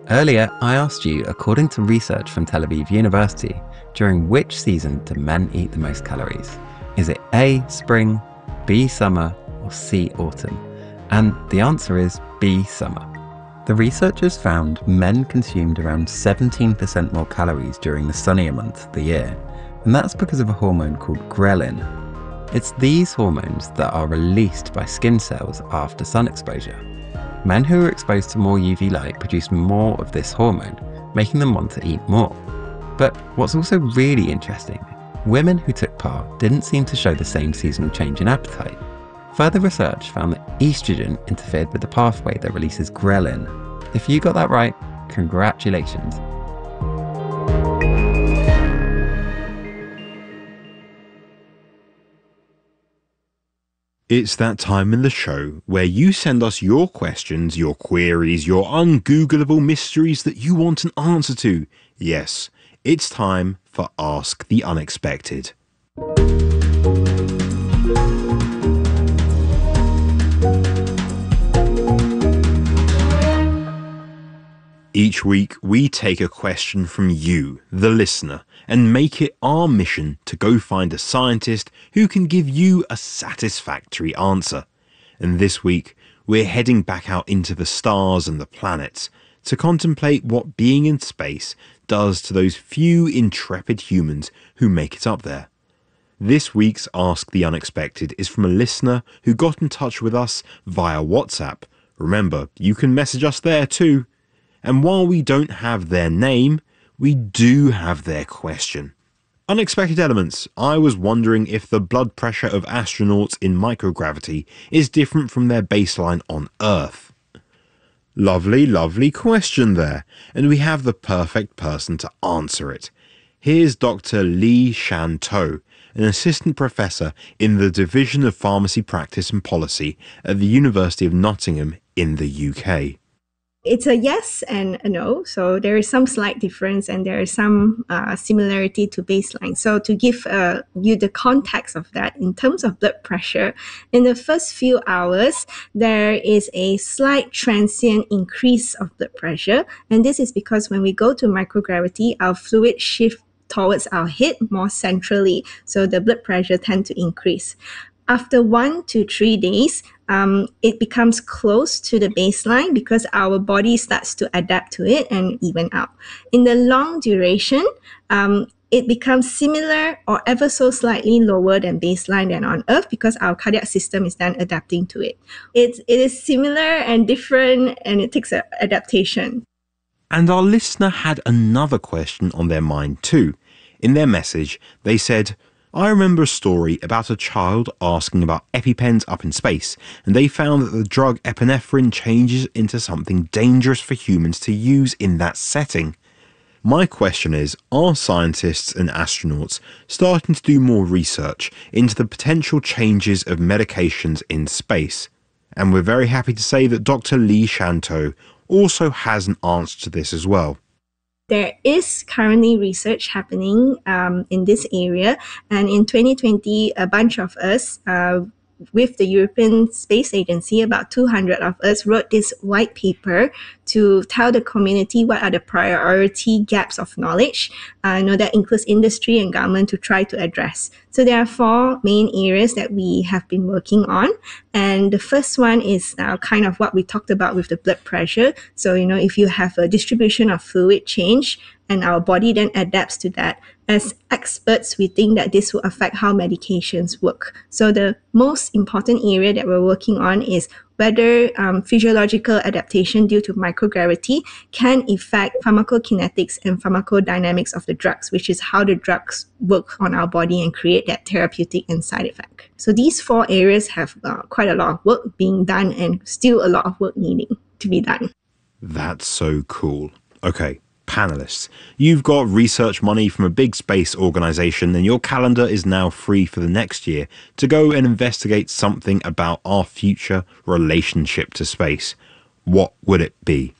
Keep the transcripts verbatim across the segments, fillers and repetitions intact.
Earlier, I asked you, according to research from Tel Aviv University, during which season do men eat the most calories? Is it A, spring, B, summer, or C, autumn? And the answer is B, summer. The researchers found men consumed around seventeen percent more calories during the sunnier months of the year, and that's because of a hormone called ghrelin. It's these hormones that are released by skin cells after sun exposure. Men who are exposed to more U V light produce more of this hormone, making them want to eat more. But what's also really interesting, women who took part didn't seem to show the same seasonal change in appetite. Further research found that estrogen interfered with the pathway that releases ghrelin. If you got that right, congratulations. It's that time in the show where you send us your questions, your queries, your ungoogleable mysteries that you want an answer to. Yes, it's time for Ask the Unexpected. Each week, we take a question from you, the listener, and make it our mission to go find a scientist who can give you a satisfactory answer. And this week, we're heading back out into the stars and the planets to contemplate what being in space does to those few intrepid humans who make it up there. This week's Ask the Unexpected is from a listener who got in touch with us via WhatsApp. Remember, you can message us there too. And while we don't have their name, we do have their question. Unexpected Elements, I was wondering if the blood pressure of astronauts in microgravity is different from their baseline on Earth. Lovely, lovely question there, and we have the perfect person to answer it. Here's Doctor Lee Shan-to, an assistant professor in the Division of Pharmacy Practice and Policy at the University of Nottingham in the U K. It's a yes and a no. So there is some slight difference and there is some uh, similarity to baseline. So to give uh, you the context of that, in terms of blood pressure, in the first few hours, there is a slight transient increase of blood pressure. And this is because when we go to microgravity, our fluid shift towards our head more centrally. So the blood pressure tends to increase. After one to three days, um, it becomes close to the baseline because our body starts to adapt to it and even out. In the long duration, um, it becomes similar or ever so slightly lower than baseline than on Earth because our cardiac system is then adapting to it. It's, it is similar and different, and it takes a adaptation. And our listener had another question on their mind too. In their message, they said, I remember a story about a child asking about EpiPens up in space, and they found that the drug epinephrine changes into something dangerous for humans to use in that setting. My question is, are scientists and astronauts starting to do more research into the potential changes of medications in space? And we're very happy to say that Doctor Lee Shan-to also has an answer to this as well. There is currently research happening um, in this area, and in twenty twenty, a bunch of us uh, with the European Space Agency, about two hundred of us, wrote this white paper to tell the community what are the priority gaps of knowledge. I uh, know that includes industry and government to try to address. So there are four main areas that we have been working on. And the first one is uh, kind of what we talked about with the blood pressure. So, you know, if you have a distribution of fluid change and our body then adapts to that, as experts, we think that this will affect how medications work. So the most important area that we're working on is whether um, physiological adaptation due to microgravity can affect pharmacokinetics and pharmacodynamics of the drugs, which is how the drugs work on our body and create that therapeutic and side effect. So these four areas have uh, quite a lot of work being done and still a lot of work needing to be done. That's so cool. Okay. Panelists, you've got research money from a big space organisation and your calendar is now free for the next year to go and investigate something about our future relationship to space. What would it be?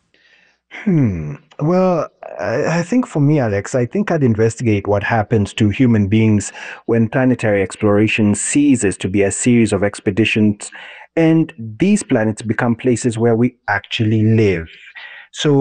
Hmm. Well, I, I think for me, Alex, I think I'd investigate what happens to human beings when planetary exploration ceases to be a series of expeditions and these planets become places where we actually live. So